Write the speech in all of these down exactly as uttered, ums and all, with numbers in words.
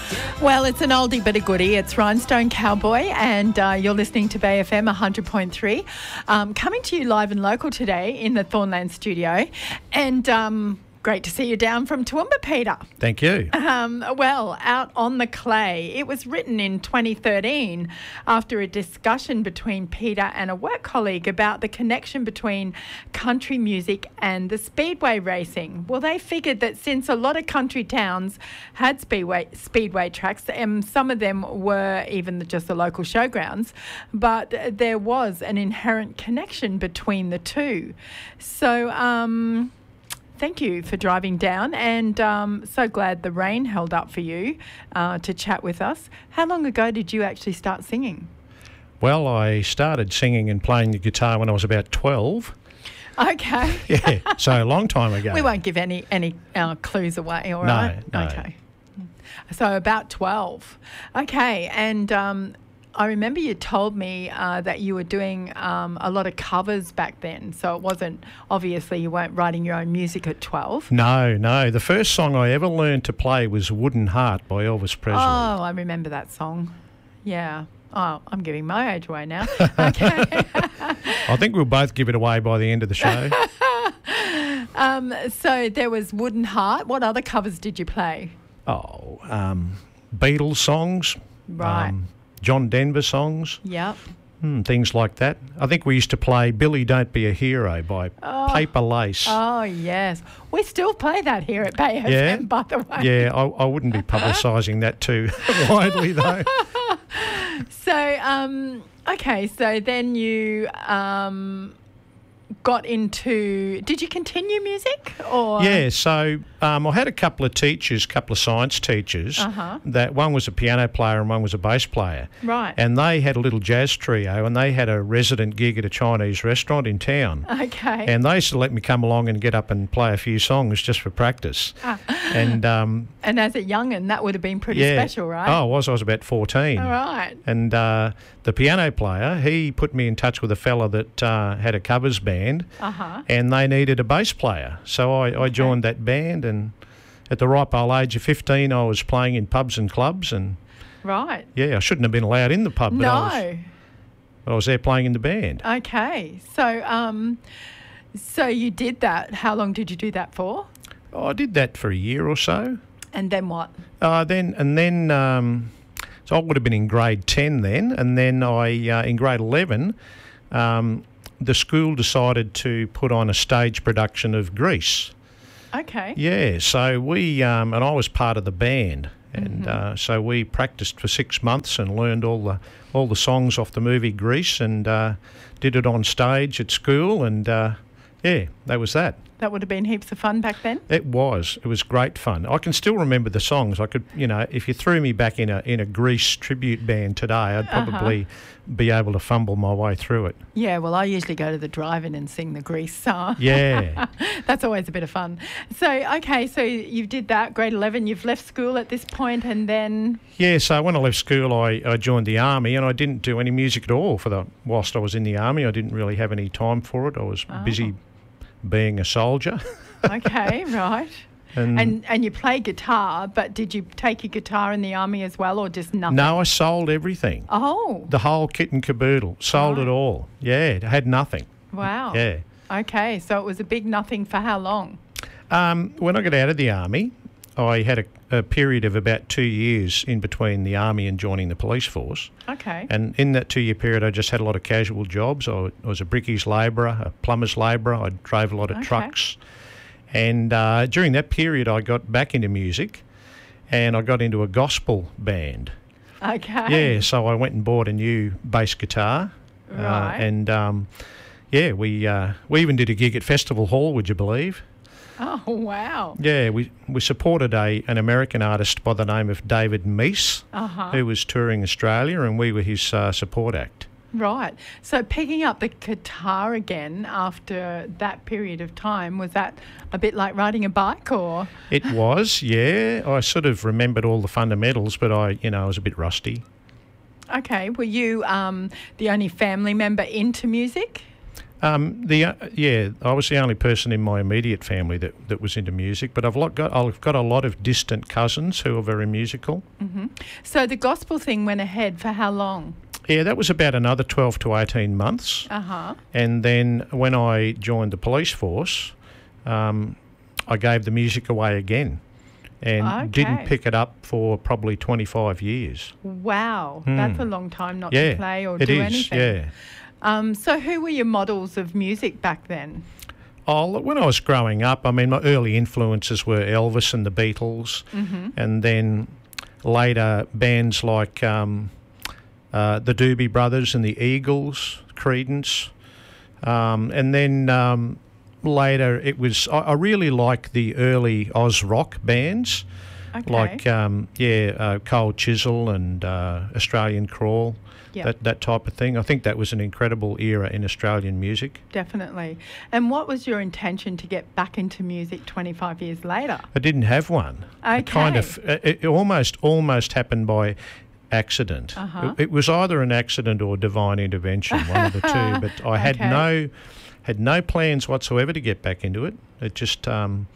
Well, it's an oldie but a goodie. It's Rhinestone Cowboy, and uh, you're listening to Bay F M one hundred point three. Um, coming to you live and local today in the Thornland studio. And um, great to see you down from Toowoomba, Peter. Thank you. Um, well, Out on the Clay. It was written in twenty thirteen after a discussion between Peter and a work colleague about the connection between country music and the speedway racing. Well, they figured that since a lot of country towns had speedway speedway tracks, and some of them were even just the local showgrounds, but there was an inherent connection between the two. So, um... thank you for driving down, and um, so glad the rain held up for you uh, to chat with us. How long ago did you actually start singing? Well, I started singing and playing the guitar when I was about twelve. Okay. Yeah, so a long time ago. We won't give any any uh, clues away, all No, right? no. Okay. So about twelve. Okay, and um, I remember you told me uh, that you were doing um, a lot of covers back then, so it wasn't, obviously you weren't writing your own music at twelve. No, no. The first song I ever learned to play was Wooden Heart by Elvis Presley. Oh, I remember that song. Yeah. Oh, I'm giving my age away now. Okay. I think we'll both give it away by the end of the show. um, so there was Wooden Heart. What other covers did you play? Oh, um, Beatles songs. Right. Um, John Denver songs. Yep. Hmm, things like that. I think we used to play Billy Don't Be a Hero by Oh. Paper Lace. Oh, yes. We still play that here at Bay F M, Yeah? by the way. Yeah, I, I wouldn't be publicising that too widely though. So, um, okay, so then you um, got into... Did you continue music? Or Yeah, so um, I had a couple of teachers, couple of science teachers. Uh-huh. That one was a piano player and one was a bass player. Right. And they had a little jazz trio, and they had a resident gig at a Chinese restaurant in town. Okay. And they used to let me come along and get up and play a few songs just for practice. Ah. And um, And as a young'un, that would have been pretty yeah, special, right? Oh, I was. I was about fourteen. All right. And uh, the piano player, he put me in touch with a fella that uh, had a covers band, Uh-huh. and they needed a bass player. So I, I joined that band, and at the ripe old age of fifteen, I was playing in pubs and clubs, and Right. yeah, I shouldn't have been allowed in the pub, but I was, No. I was there playing in the band. Okay. So, um, so you did that. How long did you do that for? Oh, I did that for a year or so. And then what? Uh, then and then, um, so I would have been in grade ten then, and then I uh, in grade eleven, um, the school decided to put on a stage production of Grease. Okay. Yeah, so we um, and I was part of the band, and Mm-hmm. uh, so we practiced for six months and learned all the all the songs off the movie Grease, and uh, did it on stage at school, and uh, yeah, that was that. That would have been heaps of fun back then. It was. It was great fun. I can still remember the songs. I could, you know, if you threw me back in a in a Grease tribute band today, I'd probably be able to fumble my way through it. Yeah, well, I usually go to the drive-in and sing the Grease song. Yeah. That's always a bit of fun. So, okay, so you did that, grade eleven. You've left school at this point, and then... Yeah, so when I left school, I, I joined the army, and I didn't do any music at all for the whilst I was in the army. I didn't really have any time for it. I was Oh. busy being a soldier. Okay, right. and, And and you play guitar, but did you take your guitar in the army as well, or just nothing? no, I sold everything. Oh, The whole kit and caboodle. Sold Right. it all. Yeah, I had nothing. wow. Yeah. Okay, so it was a big nothing for how long? Um, when I got out of the army, I had a, a period of about two years in between the army and joining the police force. Okay. And in that two-year period, I just had a lot of casual jobs. I was a brickies labourer, a plumber's labourer. I drove a lot of Okay. trucks. And uh, during that period, I got back into music, and I got into a gospel band. Okay. Yeah, so I went and bought a new bass guitar. Uh, Right. and, um, yeah, we uh, we even did a gig at Festival Hall, would you believe? Oh, wow. Yeah, we, we supported a an American artist by the name of David Meese, Uh-huh. who was touring Australia, and we were his uh, support act. Right. So picking up the guitar again after that period of time, was that a bit like riding a bike, or? It was, yeah. I sort of remembered all the fundamentals, but I, you know, I was a bit rusty. Okay. Were you um, the only family member into music? Um, the uh, yeah, I was the only person in my immediate family that, that was into music, but I've lot got I've got a lot of distant cousins who are very musical. Mm-hmm. So the gospel thing went ahead for how long? Yeah, that was about another twelve to eighteen months. Uh-huh. And then when I joined the police force, um, I gave the music away again and Okay. didn't pick it up for probably twenty-five years. Wow, Hmm. that's a long time not Yeah, to play or it do is, anything. yeah. Um, so who were your models of music back then? Oh, look, when I was growing up, I mean, my early influences were Elvis and the Beatles, Mm-hmm. and then later bands like um, uh, the Doobie Brothers and the Eagles, Creedence, um, and then um, later it was I, I really like the early Oz rock bands, Okay. like um, yeah, uh, Cold Chisel and uh, Australian Crawl. Yep. That, that type of thing. I think that was an incredible era in Australian music. Definitely. And what was your intention to get back into music twenty-five years later? I didn't have one. Okay. It kind of, it, it almost almost happened by accident. Uh-huh. It, it was either an accident or divine intervention, one of the two. But I had Okay. no had no plans whatsoever to get back into it. It just um,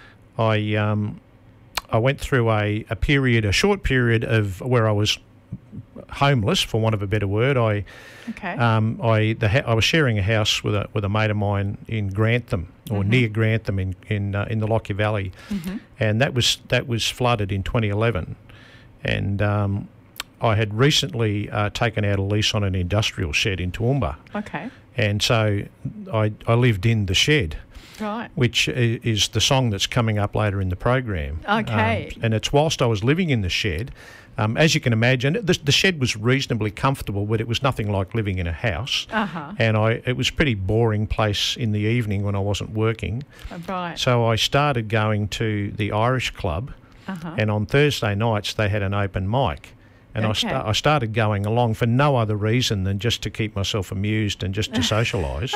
I um, I went through a, a period, a short period of where I was homeless, for want of a better word. I Okay. um, I the ha- I was sharing a house with a with a mate of mine in Grantham, or Mhm. near Grantham in in uh, in the Lockyer Valley, Mhm. and that was that was flooded in twenty eleven, and um, I had recently uh, taken out a lease on an industrial shed in Toowoomba, Okay. and so I I lived in the shed, Right. which i- is the song that's coming up later in the program. Okay. Um, and it's whilst I was living in the shed. Um, as you can imagine, the, the shed was reasonably comfortable, but it was nothing like living in a house. Uh-huh. And I, it was a pretty boring place in the evening when I wasn't working. Right. So I started going to the Irish Club, Uh-huh. and on Thursday nights they had an open mic. And I, Okay. sta- I started going along for no other reason than just to keep myself amused and just to socialise.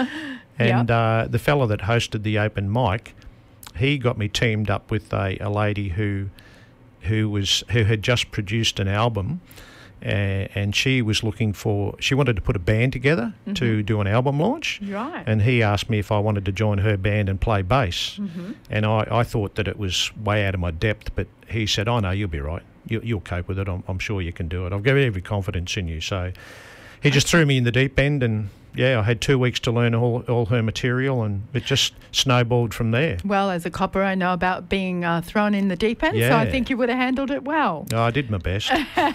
And uh, the fella that hosted the open mic, he got me teamed up with a, a lady who who was who had just produced an album, uh, and she was looking for she wanted to put a band together to do an album launch. Right. And he asked me if I wanted to join her band and play bass. Mm-hmm. And I, I thought that it was way out of my depth, but he said, "Oh no, you'll be right. You, you'll cope with it. I'm, I'm sure you can do it. I've got every confidence in you." So he just threw me in the deep end, and yeah, I had two weeks to learn all, all her material, and it just snowballed from there. Well, as a copper, I know about being uh, thrown in the deep end, so Yeah. I think you would have handled it well. Oh, I did my best.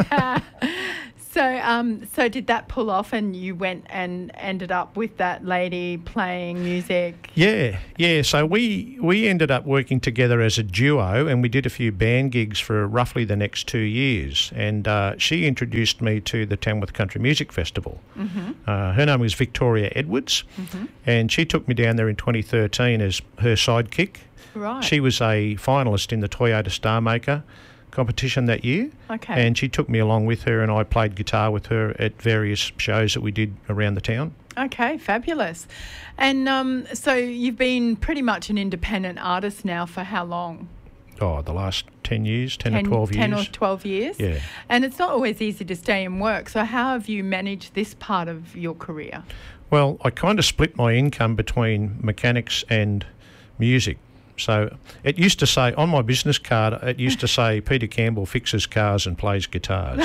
So, um, so did that pull off, and you went and ended up with that lady playing music? Yeah, yeah. So we we ended up working together as a duo, and we did a few band gigs for roughly the next two years. And uh, she introduced me to the Tamworth Country Music Festival. Mm-hmm. Uh, her name was Victoria Edwards, Mm-hmm. and she took me down there in twenty thirteen as her sidekick. Right. She was a finalist in the Toyota Star Maker competition that year. Okay. And she took me along with her, and I played guitar with her at various shows that we did around the town. Okay, fabulous. And um, so you've been pretty much an independent artist now for how long? Oh, the last ten years, ten, or twelve ten years. or twelve years? Yeah. And it's not always easy to stay in work. So how have you managed this part of your career? Well, I kind of split my income between mechanics and music. So it used to say, on my business card, it used to say, Peter Campbell fixes cars and plays guitars.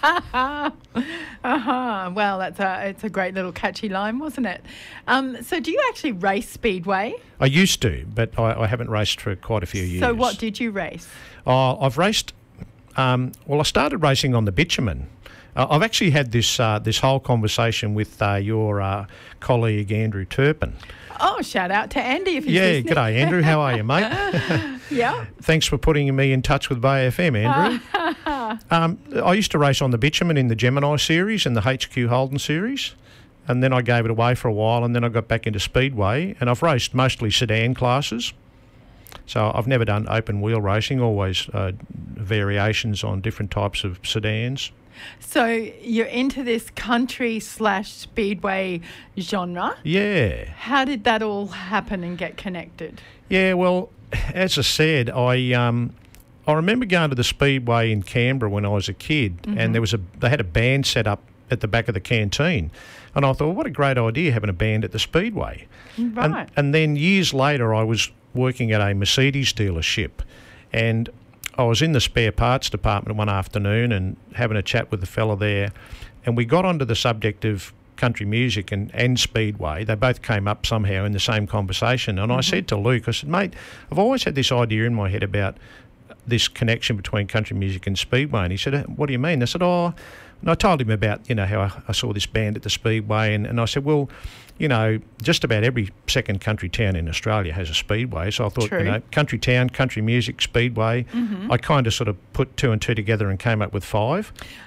Uh-huh. Well, that's a it's a great little catchy line, wasn't it? Um, so do you actually race speedway? I used to, but I, I haven't raced for quite a few years. So what did you race? Oh, I've raced. Um, well, I started racing on the bitumen. Uh, I've actually had this uh, this whole conversation with uh, your uh, colleague Andrew Turpin. Oh, shout out to Andy if he's Yeah, listening. g'day Andrew. How are you, mate? Yeah. Thanks for putting me in touch with Bay F M, Andrew. um, I used to race on the bitumen in the Gemini series and the H Q Holden series, and then I gave it away for a while, and then I got back into speedway, and I've raced mostly sedan classes. So I've never done open wheel racing, always uh, variations on different types of sedans. So you're into this country slash speedway genre. Yeah. How did that all happen and get connected? Yeah, well, as I said, I um, I remember going to the speedway in Canberra when I was a kid, Mm-hmm. and there was a they had a band set up at the back of the canteen. And I thought, well, what a great idea having a band at the Speedway. Right. And, and then years later, I was working at a Mercedes dealership, and I was in the spare parts department one afternoon and having a chat with the fella there, and we got onto the subject of country music and, and Speedway. They both came up somehow in the same conversation. And mm-hmm. I said to Luke, I said, mate, I've always had this idea in my head about this connection between country music and Speedway. And he said, what do you mean? I said, oh, and I told him about, you know, how I, I saw this band at the Speedway. And, and I said, well, you know, just about every second country town in Australia has a Speedway. So I thought, True. you know, country town, country music, Speedway. Mm-hmm. I kind of sort of put two and two together and came up with five.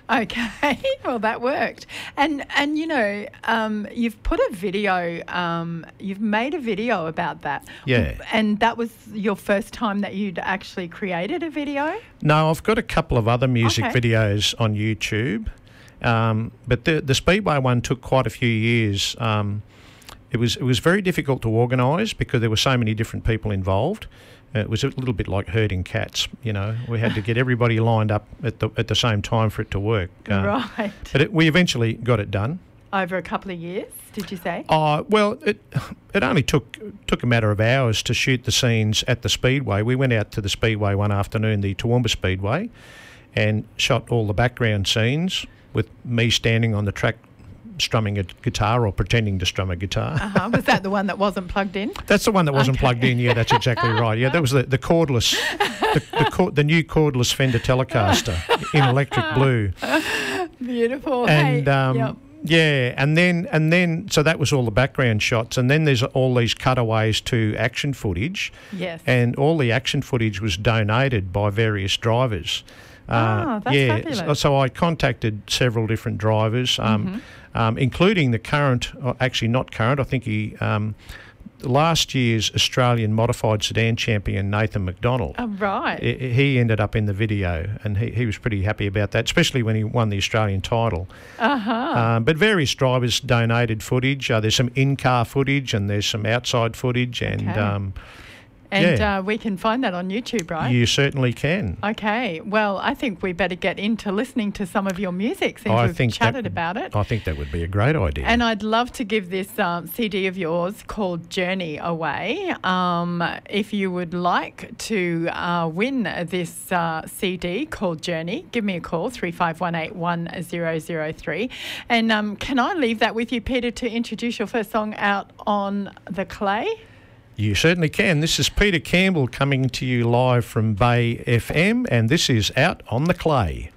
Okay, well, that worked. And, and you know, um, you've put a video, um, you've made a video about that. Yeah. And that was your first time that you'd actually created a video? No, I've got a couple of other music Okay. videos on YouTube. Um, but the the Speedway one took quite a few years. Um, it was it was very difficult to organise because there were so many different people involved. Uh, it was a little bit like herding cats, you know. We had to get everybody lined up at the at the same time for it to work. Uh, Right. But it, we eventually got it done. Over a couple of years, did you say? Uh, well, it it only took took a matter of hours to shoot the scenes at the Speedway. We went out to the Speedway one afternoon, the Toowoomba Speedway, and shot all the background scenes with me standing on the track strumming a guitar or pretending to strum a guitar. Uh-huh. Was that the one that wasn't plugged in? That's the one that wasn't Okay. plugged in. Yeah, that's exactly right. Yeah, that was the, the cordless, the, the, cord, the new cordless Fender Telecaster in electric blue. Beautiful. And hey, um, yep. yeah, and then and then so that was all the background shots, and then there's all these cutaways to action footage, Yes. and all the action footage was donated by various drivers. Ah, that's yeah, fabulous. so, so I contacted several different drivers, um, Mm-hmm. um, including the current, uh, actually not current, I think he, um, last year's Australian modified sedan champion, Nathan McDonald. Oh, right. He- He ended up in the video, and he, he was pretty happy about that, especially when he won the Australian title. Uh-huh. Um, but various drivers donated footage. Uh, there's some in-car footage and there's some outside footage, and Okay. um, and yeah. uh, we can find that on YouTube, right? you certainly can. Okay. Well, I think we better get into listening to some of your music since I we've think chatted that, about it. I think that would be a great idea. And I'd love to give this um, C D of yours called Journey away. Um, if you would like to uh, win this uh, C D called Journey, give me a call, three five one eight one zero zero three. And um, can I leave that with you, Peter, to introduce your first song out on the clay? You certainly can. This is Peter Campbell coming to you live from Bay F M, and this is Out on the Clay.